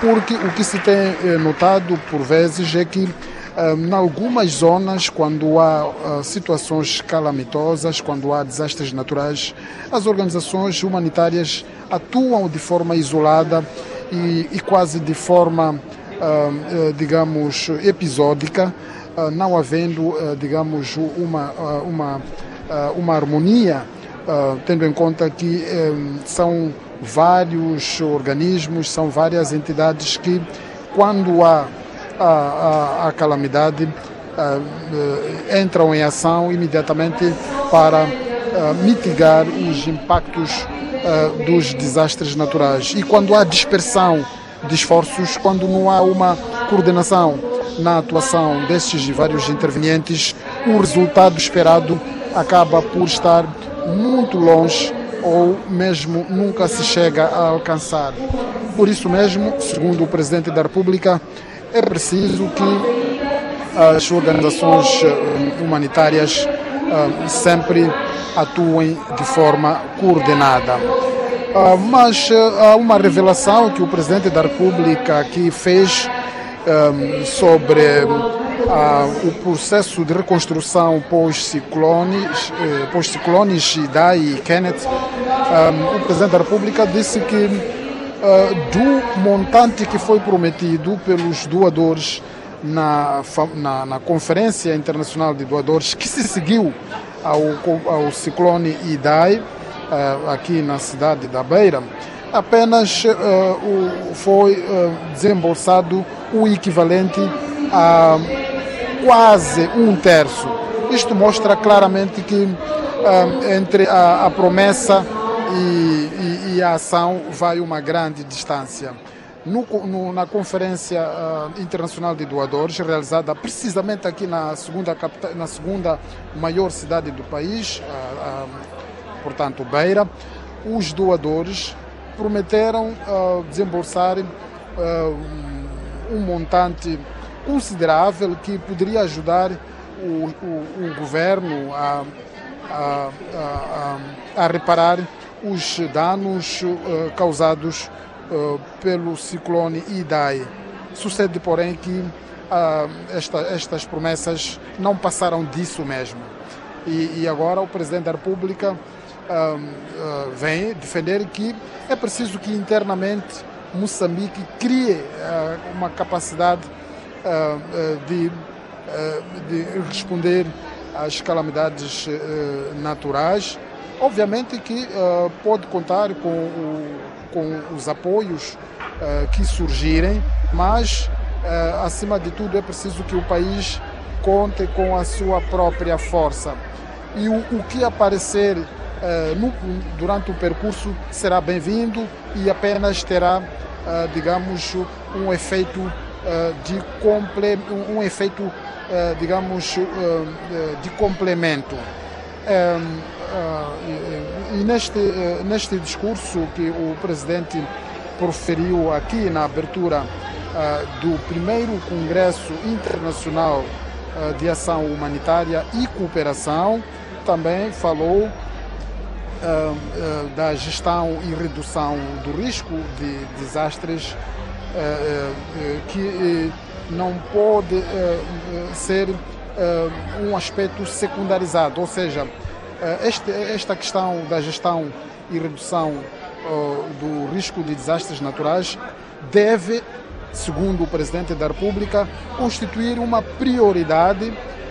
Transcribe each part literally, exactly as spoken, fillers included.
porque o que se tem notado por vezes é que em algumas zonas, quando há situações calamitosas, quando há desastres naturais, as organizações humanitárias atuam de forma isolada e, e quase de forma, digamos, episódica, não havendo, digamos, uma, uma, uma harmonia, tendo em conta que são vários organismos, são várias entidades que, quando há a, a, a calamidade, uh, entram em ação imediatamente para uh, mitigar os impactos uh, dos desastres naturais. E quando há dispersão de esforços, quando não há uma coordenação na atuação destes vários intervenientes, o resultado esperado acaba por estar muito longe ou mesmo nunca se chega a alcançar. Por isso mesmo, segundo o Presidente da República, é preciso que as organizações humanitárias sempre atuem de forma coordenada. Mas há uma revelação que o Presidente da República aqui fez sobre o processo de reconstrução pós-ciclones, pós-ciclones Idai e Kenneth. O Presidente da República disse que do montante que foi prometido pelos doadores na, na, na Conferência Internacional de Doadores, que se seguiu ao, ao ciclone Idai, aqui na cidade da Beira, apenas uh, foi uh, desembolsado o equivalente a quase um terço. Isto mostra claramente que uh, entre a, a promessa e, e, e a ação vai uma grande distância. No, no, na Conferência uh, Internacional de Doadores, realizada precisamente aqui na segunda, capital, na segunda maior cidade do país, uh, uh, portanto Beira, os doadores prometeram uh, desembolsar uh, um montante considerável que poderia ajudar o, o, o governo a, a, a, a reparar os danos uh, causados uh, pelo ciclone Idai. Sucede, porém, que uh, esta, estas promessas não passaram disso mesmo. E, e agora o Presidente da República uh, uh, vem defender que é preciso que internamente Moçambique crie uh, uma capacidade uh, uh, de, uh, de responder às calamidades uh, naturais. Obviamente que uh, pode contar com, o, com os apoios uh, que surgirem, mas uh, acima de tudo é preciso que o país conte com a sua própria força. E o, o que aparecer uh, no, durante o percurso será bem-vindo e apenas terá, uh, digamos, um efeito uh, de comple, um efeito, uh, digamos, uh, de complemento. Um, uh, e, e neste, uh, neste discurso que o Presidente proferiu aqui na abertura uh, do primeiro Congresso Internacional uh, de Ação Humanitária e Cooperação, também falou uh, uh, da gestão e redução do risco de desastres, uh, uh, que uh, não pode uh, ser uh, um aspecto secundarizado, ou seja, uh, este, esta questão da gestão e redução uh, do risco de desastres naturais deve, segundo o Presidente da República, constituir uma prioridade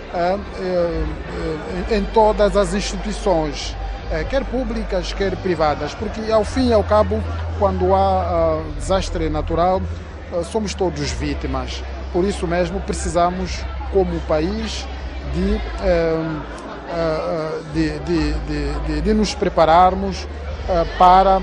em todas as instituições, quer públicas, quer privadas, porque ao fim e ao cabo, quando há desastre natural, somos todos vítimas. Por isso mesmo precisamos, como país, de, de, de, de, de, de nos prepararmos para,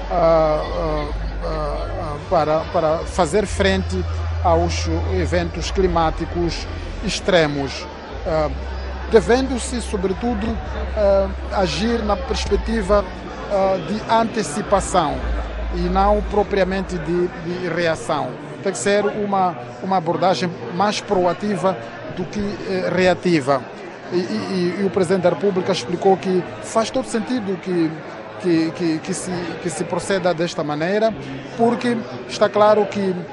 para, para fazer frente aos eventos climáticos extremos. Uh, devendo-se, sobretudo, uh, agir na perspectiva uh, de antecipação e não propriamente de, de reação. Tem que ser uma, uma abordagem mais proativa do que uh, reativa. E, e, e o Presidente da República explicou que faz todo sentido que, que, que, que, se, que se proceda desta maneira, porque está claro que